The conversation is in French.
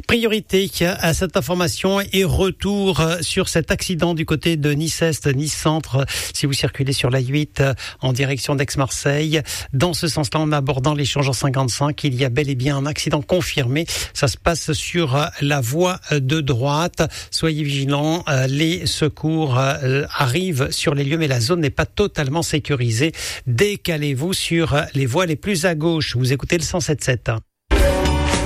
Priorité à cette information et retour sur cet accident du côté de Nice-Est, Nice-Centre. Si vous circulez sur la 8 en direction d'Aix-Marseille, dans ce sens-là, en abordant l'échange en 55, il y a bel et bien un accident confirmé. Ça se passe sur la voie de droite. Soyez vigilants, les secours arrivent sur les lieux, mais la zone n'est pas totalement sécurisée. Décalez-vous sur les voies les plus à gauche. Vous écoutez le 107.7.